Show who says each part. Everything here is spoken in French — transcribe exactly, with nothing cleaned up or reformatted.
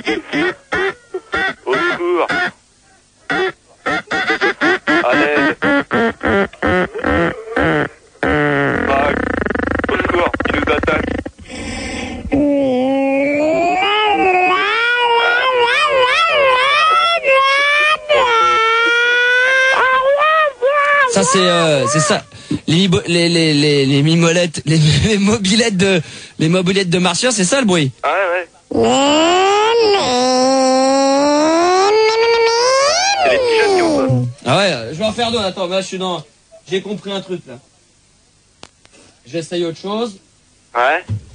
Speaker 1: Au secours. À l'aide. Ah, au secours, ils nous attaquent.
Speaker 2: Ça c'est euh, c'est ça. Les, les, les, les, les mimolettes, les, les mobilettes de, les mobilettes de martiens, c'est ça le bruit?
Speaker 1: Ouais, ouais. C'est les petits champignons, quoi.
Speaker 2: Ah ouais, je vais en faire d'autres. Attends, là, je suis dans, j'ai compris un truc, là. J'essaye autre chose.
Speaker 1: Ouais.